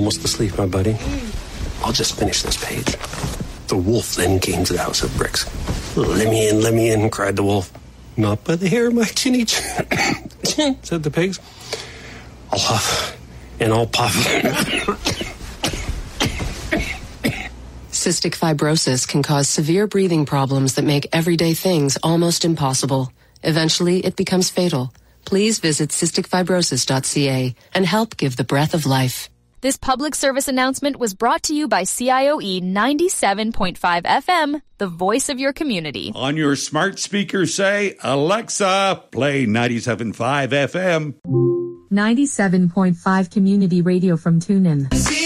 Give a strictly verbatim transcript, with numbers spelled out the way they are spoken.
almost asleep, my buddy. I'll just finish this page. The wolf then came to the house of bricks. Let me in, let me in, cried the wolf. Not by the hair of my chinny chin, said the pigs. I'll huff and I'll puff. Cystic fibrosis can cause severe breathing problems that make everyday things almost impossible. Eventually, it becomes fatal. Please visit cystic fibrosis dot c a and help give the breath of life. This public service announcement was brought to you by C I O E ninety-seven point five F M, the voice of your community. On your smart speaker, say, Alexa, play ninety-seven point five F M. ninety-seven point five Community Radio from TuneIn.